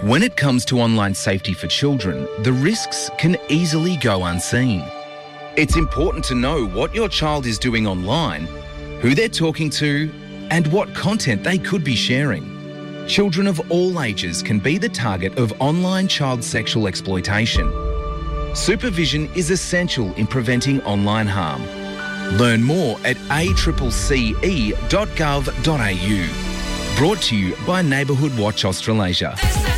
When it comes to online safety for children, the risks can easily go unseen. It's important to know what your child is doing online, who they're talking to, and what content they could be sharing. Children of all ages can be the target of online child sexual exploitation. Supervision is essential in preventing online harm. Learn more at accce.gov.au. Brought to you by Neighbourhood Watch Australasia.